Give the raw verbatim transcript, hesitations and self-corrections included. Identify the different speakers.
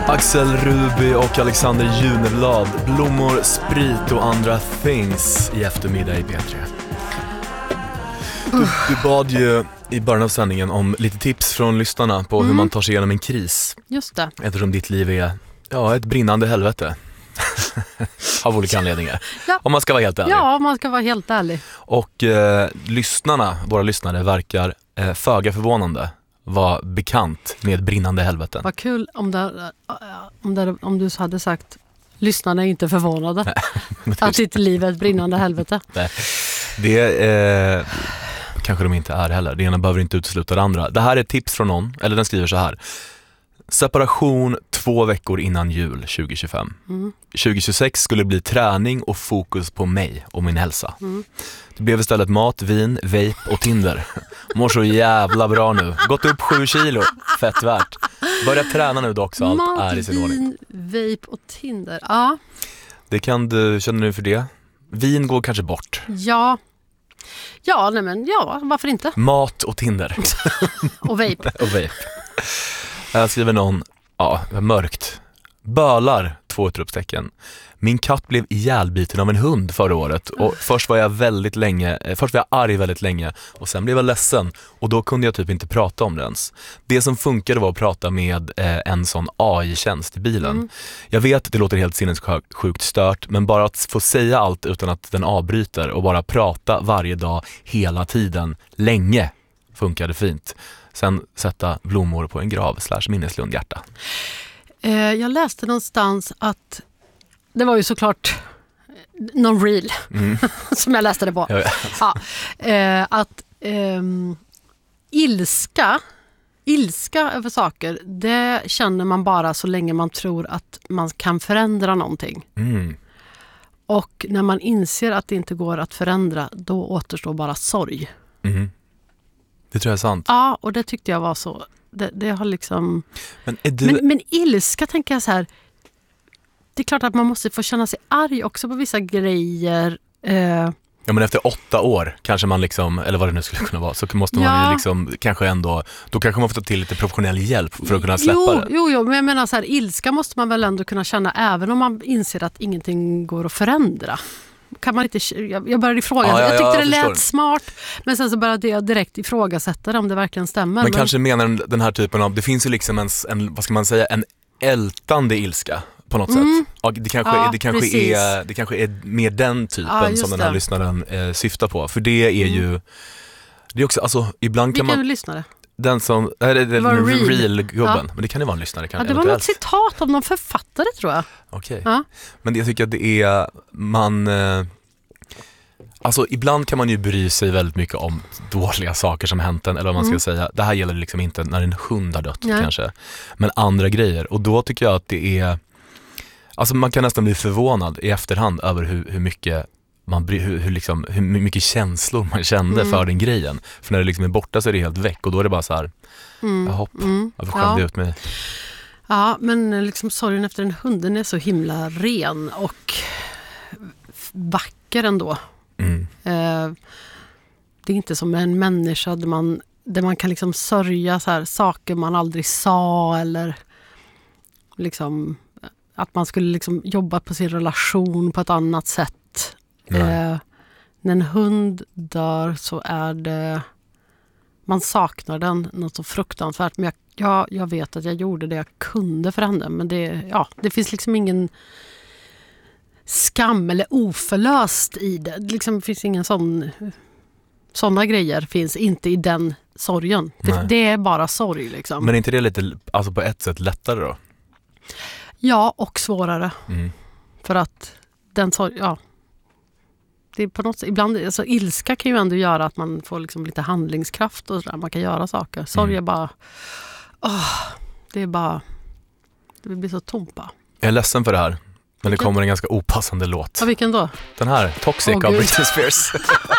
Speaker 1: Axel Ruby och Alexander Juneblad, Blommor, sprit och andra things i eftermiddag i P tre. Du, du bad ju i början av sändningen om lite tips från lyssnarna på mm. hur man tar sig igenom en kris.
Speaker 2: Just det.
Speaker 1: Eftersom ditt liv är ja, ett brinnande helvete. Av olika anledningar. Ja. Om man ska vara helt ärlig.
Speaker 2: Ja, om man ska vara helt ärlig.
Speaker 1: Och eh, lyssnarna, våra lyssnare, verkar eh, föga förvånande vara bekant med brinnande helveten.
Speaker 2: Vad kul om, det, om, det, om du hade sagt lyssnarna är inte förvånade. Nej, att ditt liv är ett brinnande helvete.
Speaker 1: Nej, det eh, kanske de inte är heller. Det ena behöver inte utesluta det andra. Det här är ett tips från någon, eller den skriver så här. Separation två veckor innan jul tjugo tjugofem. Mm. tjugo tjugosex skulle bli träning och fokus på mig och min hälsa. Mm. Det blev istället mat, vin, vape och Tinder. Mår så jävla bra nu. Gått upp sju kilo. Fett värt. Börja träna nu dock så allt
Speaker 2: mat,
Speaker 1: är i sin ordning.
Speaker 2: Mat, vin, vape och Tinder. Ja.
Speaker 1: Det kan du, känner du för det? Vin går kanske bort.
Speaker 2: Ja. Ja, nej men ja, varför inte?
Speaker 1: Mat och Tinder.
Speaker 2: och vape.
Speaker 1: och vape. Jag skriver någon, ja, mörkt. Bölar, två utropstecken. Min katt blev ihjälbiten av en hund förra året. Och först var jag väldigt länge, först var jag arg väldigt länge. Och sen blev jag ledsen. Och då kunde jag typ inte prata om det ens. Det som funkade var att prata med eh, en sån A I-tjänst i bilen. Mm. Jag vet att det låter helt sinnessjukt stört. Men bara att få säga allt utan att den avbryter. Och bara prata varje dag, hela tiden, länge, funkade fint. Sen sätta blommor på en grav slash minneslund hjärta.
Speaker 2: Eh, jag läste någonstans att det var ju såklart någon reel mm. som jag läste det på. Ja, ja. Ja, eh, att eh, ilska, ilska över saker, det känner man bara så länge man tror att man kan förändra någonting. Mm. Och när man inser att det inte går att förändra, då återstår bara sorg.
Speaker 1: Mm. Det tror jag är sant.
Speaker 2: Ja, och det tyckte jag var så. Det, det har liksom...
Speaker 1: Men, är du...
Speaker 2: men, men ilska tänker jag så här. Det är klart att man måste få känna sig arg också på vissa grejer. Eh...
Speaker 1: Ja, men efter åtta år kanske man liksom, eller vad det nu skulle kunna vara, så måste man ja. ju liksom kanske ändå, då kanske man får ta till lite professionell hjälp för att kunna släppa
Speaker 2: jo,
Speaker 1: det.
Speaker 2: Jo, jo, men jag menar så här, ilska måste man väl ändå kunna känna även om man inser att ingenting går att förändra. Kan man inte, jag, jag började ifrågasätta. Ja, ja, ja, jag tyckte jag det lät förstår. smart. Men sen så började jag direkt ifrågasätta om det verkligen stämmer.
Speaker 1: Men,
Speaker 2: men
Speaker 1: kanske menar den här typen av, det finns ju liksom en, en vad ska man säga, en ältande ilska på något mm. sätt. Och det kanske, ja, är, det, kanske är, det kanske är mer den typen ja, som den här det. lyssnaren eh, syftar på. För det är mm. ju, det är också, alltså ibland kan
Speaker 2: Vilken
Speaker 1: man...
Speaker 2: lyssnare?
Speaker 1: Den som, är det, det
Speaker 2: den
Speaker 1: real-gubben.
Speaker 2: Ja.
Speaker 1: Men det kan ju vara en lyssnare. Kan
Speaker 2: ja, det var något citat av någon författare tror jag.
Speaker 1: Okej.
Speaker 2: Okay. Ja.
Speaker 1: Men jag tycker att det är, man... Eh, alltså ibland kan man ju bry sig väldigt mycket om dåliga saker som hänt en, eller vad man mm. ska säga. Det här gäller liksom inte när en hund har dött ja. kanske. Men andra grejer. Och då tycker jag att det är... Alltså man kan nästan bli förvånad i efterhand över hur, hur mycket man hur, hur, liksom, hur mycket känslor man kände mm. för den grejen. För när det liksom är borta så är det helt väck. Och då är det bara så här, mm. hopp, mm. jag får skämda ja. ut mig.
Speaker 2: Ja, men liksom sorgen efter den hunden är så himla ren och vacker ändå. Mm. Eh, det är inte som en människa där man, där man kan liksom sörja så här, saker man aldrig sa eller liksom att man skulle liksom jobba på sin relation på ett annat sätt. Eh, när en hund dör så är det man saknar den något så fruktansvärt, men jag, jag, jag vet att jag gjorde det jag kunde för henne, men det, ja, det finns liksom ingen skam eller oförlöst i det. Det liksom finns ingen sån såna grejer finns inte i den sorgen. Det, det är bara sorg liksom.
Speaker 1: Men är inte det lite, alltså på ett sätt lättare då?
Speaker 2: Ja, och svårare.
Speaker 1: Mm.
Speaker 2: För att den sorg, ja. Det är på något sätt, ibland, alltså ilska kan ju ändå göra att man får liksom lite handlingskraft och sådär. Man kan göra saker. Sorg är mm. bara, åh, det är bara, det blir så tomt bara. Jag
Speaker 1: är ledsen för det här. Men det kommer en ganska opassande låt.
Speaker 2: Ja, vilken då?
Speaker 1: Den här, Toxic oh, av Britney Spears.